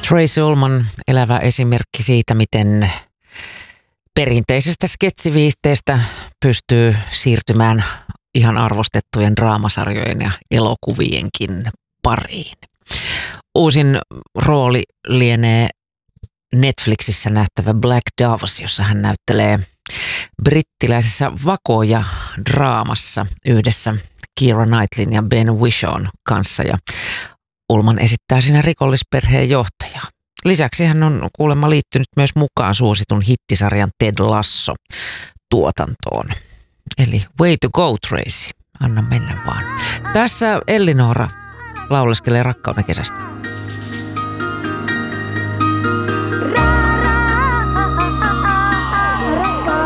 Tracey Ullman, elävä esimerkki siitä, miten perinteisestä sketsiviihteestä pystyy siirtymään ihan arvostettujen draamasarjojen ja elokuvienkin pariin. Uusin rooli lienee Netflixissä nähtävä Black Doves, jossa hän näyttelee brittiläisessä vakoja-draamassa yhdessä Keira Knightlin ja Ben Whishawn kanssa. Ja Ullman esittää siinä rikollisperheen johtajaa. Lisäksi hän on kuulemma liittynyt myös mukaan suositun hittisarjan Ted Lasso tuotantoon. Eli way to go, Tracey. Anna mennä vaan. Tässä Ellinora lauleskelee rakkauden kesästä.